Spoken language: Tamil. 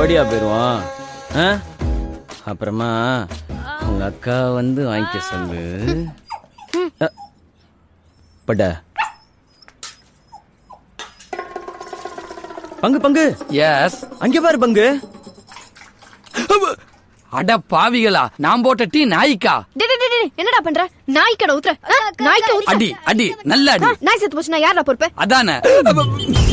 ஓடியா போயிருவோம். அப்புறமா உங்க அக்கா வந்து வாங்கிக்க சொல்லு. பட பங்கு பங்கு. எஸ். அங்க பாரு பங்கு. அட பாவிகளா, நான் போட்ட டீ நாய்க்கா. என்னடா பண்ற? நாய்க்கடை ஊத்துற. நாய்க்கு ஊத்துற. அடி அடி நல்ல அடி. நாய் செத்து போச்சுன்னா யாரா பொறுப்பு? அதானே.